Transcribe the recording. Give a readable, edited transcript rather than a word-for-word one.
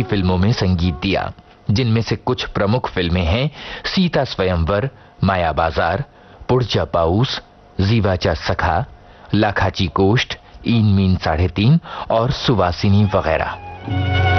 मराठी फिल्मों में संगीत दिया, जिनमें से कुछ प्रमुख फिल्में हैं सीता स्वयंवर, माया बाजार, पुढच्या पाऊस, जीवाचा सखा, लाखाची गोष्ट, इन मीन 3.5 और सुवासिनी वगैरह।